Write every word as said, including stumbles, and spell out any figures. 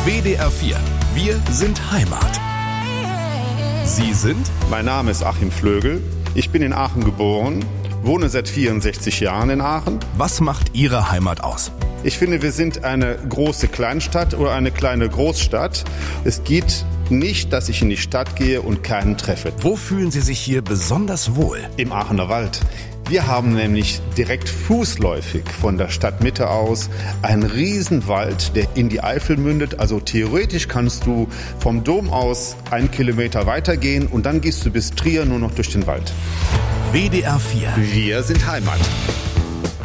W D R vier. Wir sind Heimat. Sie sind? Mein Name ist Achim Flögel. Ich bin in Aachen geboren, wohne seit vierundsechzig Jahren in Aachen. Was macht Ihre Heimat aus? Ich finde, wir sind eine große Kleinstadt oder eine kleine Großstadt. Es geht nicht, dass ich in die Stadt gehe und keinen treffe. Wo fühlen Sie sich hier besonders wohl? Im Aachener Wald. Wir haben nämlich direkt fußläufig von der Stadtmitte aus einen Riesenwald, der in die Eifel mündet. Also theoretisch kannst du vom Dom aus einen Kilometer weitergehen und dann gehst du bis Trier nur noch durch den Wald. W D R vier. Wir sind Heimat.